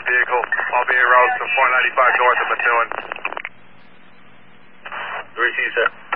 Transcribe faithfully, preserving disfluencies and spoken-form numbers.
that vehicle. I'll be en route to four ninety-five north of Methuen. Receive, sir.